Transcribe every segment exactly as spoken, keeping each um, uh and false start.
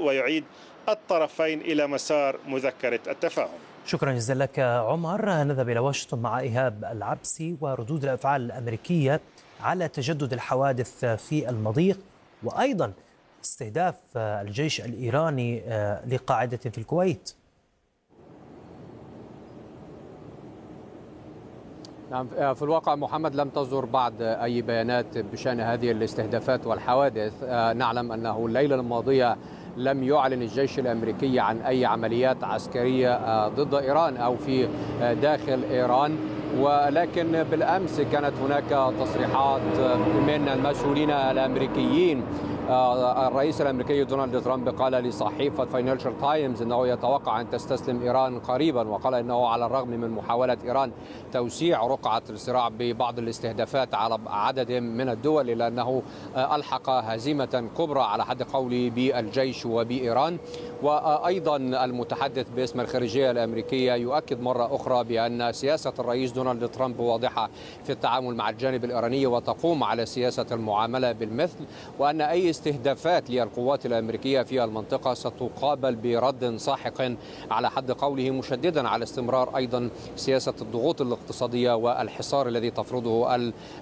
ويعيد الطرفين إلى مسار مذكرة التفاهم. شكرا جزيلا لك عمر. نذهب إلى واشنطن مع إيهاب العبسي وردود الأفعال الأمريكية على تجدد الحوادث في المضيق وأيضا استهداف الجيش الإيراني لقاعدة في الكويت. نعم، في الواقع محمد لم تصدر بعد أي بيانات بشأن هذه الاستهدافات والحوادث. نعلم أنه الليلة الماضية لم يعلن الجيش الأمريكي عن أي عمليات عسكرية ضد إيران أو في داخل إيران، ولكن بالأمس كانت هناك تصريحات من المسؤولين الأمريكيين. الرئيس الأمريكي دونالد ترامب قال لصحيفة فاينانشال تايمز أنه يتوقع أن تستسلم إيران قريبا، وقال أنه على الرغم من محاولة إيران توسيع رقعة الصراع ببعض الاستهدافات على عدد من الدول إلا أنه ألحق هزيمة كبرى على حد قوله بالجيش وبإيران. وأيضا المتحدث باسم الخارجية الأمريكية يؤكد مرة أخرى بأن سياسة الرئيس دونالد ترامب واضحة في التعامل مع الجانب الإيراني وتقوم على سياسة المعاملة بالمثل، وأن أي استهدافات للقوات الأمريكية في المنطقة ستقابل برد ساحق على حد قوله، مشددا على استمرار أيضا سياسة الضغوط الاقتصادية والحصار الذي تفرضه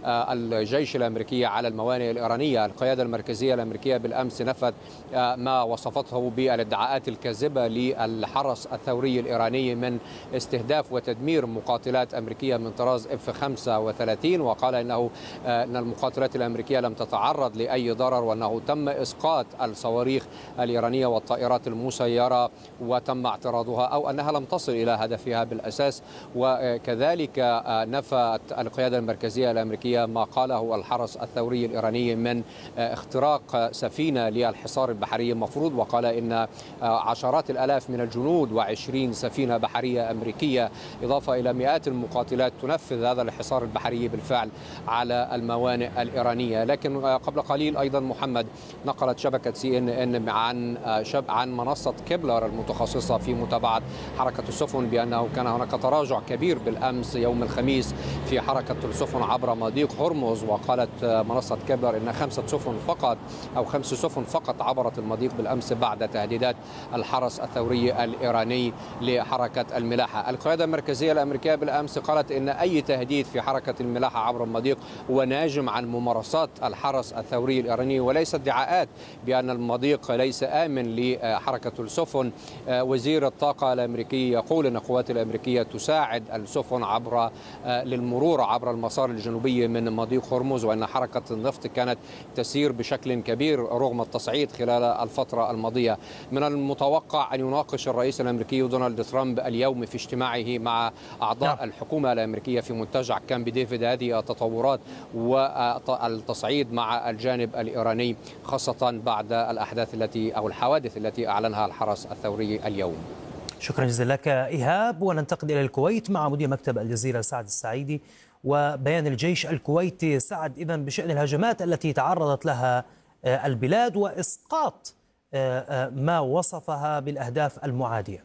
الجيش الأمريكي على الموانئ الإيرانية. القيادة المركزية الأمريكية بالأمس نفت ما وصفته بالادعاءات الكاذبة للحرس الثوري الإيراني من استهداف وتدمير مقاتلات أمريكية من طراز إف خمسة وثلاثين، وقال إنه أن المقاتلات الأمريكية لم تتعرض لأي ضرر، وأنه تم إسقاط الصواريخ الإيرانية والطائرات المسيرة وتم اعتراضها أو أنها لم تصل إلى هدفها بالأساس. وكذلك نفت القيادة المركزية الأمريكية ما قاله الحرس الثوري الإيراني من اختراق سفينة للحصار البحري المفروض، وقال إن عشرات الآلاف من الجنود وعشرين سفينة بحرية أمريكية إضافة إلى مئات المقاتلات تنفذ هذا الحصار البحري بالفعل على الموانئ الإيرانية. لكن قبل قليل أيضا محمد نقلت شبكة سي إن إن عن شب عن منصة كيبلر المتخصصة في متابعة حركة السفن بأنه كان هناك تراجع كبير بالأمس يوم الخميس في حركة السفن عبر مضيق هرمز، وقالت منصة كيبلر إن خمسة سفن فقط أو خمس سفن فقط عبرت المضيق بالأمس بعد تهديدات الحرس الثوري الإيراني لحركة الملاحة. القيادة المركزية الأمريكية بالأمس قالت إن أي تهديد في حركة الملاحة عبر المضيق هو ناجم عن ممارسات الحرس الثوري الإيراني وليس ادعاءات بأن المضيق ليس آمن لحركة السفن. وزير الطاقة الأمريكي يقول أن القوات الأمريكية تساعد السفن عبر للمرور عبر المسار الجنوبي من مضيق هرمز، وأن حركة النفط كانت تسير بشكل كبير رغم التصعيد خلال الفترة الماضية. من المتوقع أن يناقش الرئيس الأمريكي دونالد ترامب اليوم في اجتماعه مع أعضاء نعم. الحكومة الأمريكية في منتجع كامب ديفيد هذه التطورات والتصعيد مع الجانب الإيراني، خاصة بعد الأحداث التي أو الحوادث التي أعلنها الحرس الثوري اليوم. شكرا جزيلا لك إيهاب. وننتقل إلى الكويت مع مدير مكتب الجزيرة سعد السعيدي وبيان الجيش الكويتي. سعد، إذن بشأن الهجمات التي تعرضت لها البلاد وإسقاط ما وصفها بالأهداف المعادية.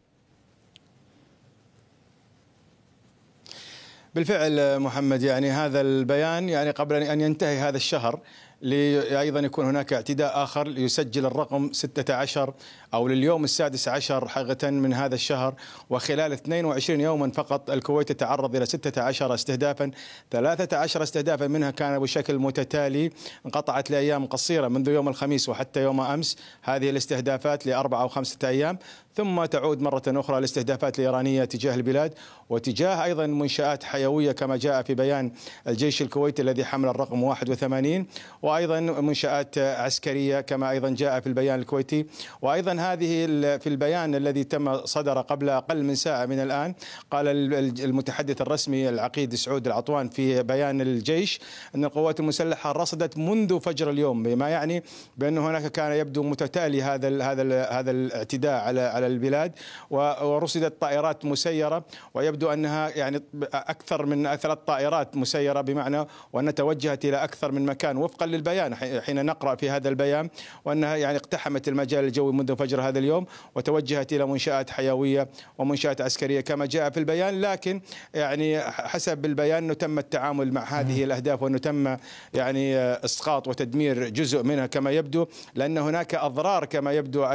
بالفعل محمد، يعني هذا البيان يعني قبل أن ينتهي هذا الشهر أيضا يكون هناك اعتداء آخر ليسجل الرقم ستة عشر أو لليوم السادس عشر حقيقة من هذا الشهر، وخلال اثنين وعشرين يوما فقط الكويت تتعرض إلى ستة عشر استهدافا، ثلاثة عشر استهدافا منها كان بشكل متتالي، انقطعت لأيام قصيرة منذ يوم الخميس وحتى يوم أمس هذه الاستهدافات لأربعة أو خمسة أيام، ثم تعود مرة أخرى الاستهدافات الإيرانية تجاه البلاد وتجاه أيضا منشآت حيوية كما جاء في بيان الجيش الكويتي الذي حمل الرقم واحد وثمانين، وأيضا منشآت عسكرية كما أيضا جاء في البيان الكويتي. وأيضا هذه في البيان الذي تم صدر قبل أقل من ساعة من الآن قال المتحدث الرسمي العقيد سعود العطوان في بيان الجيش أن القوات المسلحة رصدت منذ فجر اليوم، بما يعني بأن هناك كان يبدو متتالي هذا هذا هذا الاعتداء على على البلاد، ورصدت طائرات مسيرة ويبدو أنها يعني أكثر من ثلاث طائرات مسيرة، بمعنى وأنها توجهت إلى أكثر من مكان وفقا للبيان حين نقرأ في هذا البيان، وأنها يعني اقتحمت المجال الجوي منذ فجر هذا اليوم وتوجهت إلى منشآت حيوية ومنشآت عسكرية كما جاء في البيان. لكن يعني حسب البيان أنه تم التعامل مع هذه الأهداف وأنه تم يعني إسقاط وتدمير جزء منها كما يبدو، لأن هناك أضرار كما يبدو